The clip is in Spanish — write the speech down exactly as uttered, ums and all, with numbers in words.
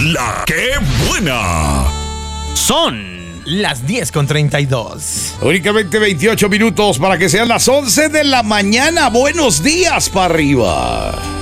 La que buena. Son las diez con treinta y dos. Únicamente veintiocho minutos para que sean las once de la mañana. Buenos días para arriba.